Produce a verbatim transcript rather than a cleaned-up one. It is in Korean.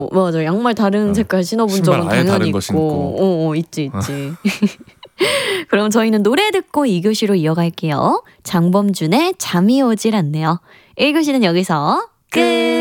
어, 맞아. 양말 다른 어, 색깔 신어본 신발 적은 아예 다른 당연히 거 있고. 신고. 어, 어, 있지, 있지. 그럼 저희는 노래 듣고 이 교시로 이어갈게요. 장범준의 잠이 오질 않네요. 일 교시는 여기서 끝!